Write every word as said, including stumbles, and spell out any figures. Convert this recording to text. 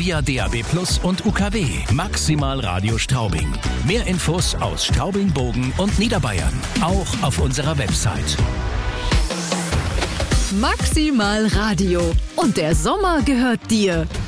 via D A B Plus und U K W. Maximal Radio Straubing. Mehr Infos aus Straubing, Bogen und Niederbayern. Auch auf unserer Website. Maximal Radio. Und der Sommer gehört dir.